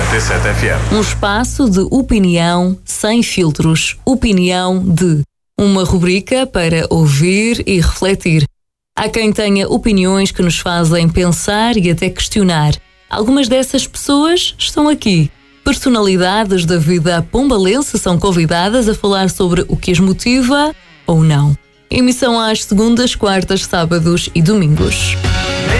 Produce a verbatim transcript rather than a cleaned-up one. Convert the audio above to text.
noventa e sete F M. Um espaço de opinião sem filtros. Opinião de. Uma rubrica para ouvir e refletir. Há quem tenha opiniões que nos fazem pensar e até questionar. Algumas dessas pessoas estão aqui. Personalidades da vida pombalense são convidadas a falar sobre o que as motiva ou não. Emissão às segundas, quartas, sábados e domingos.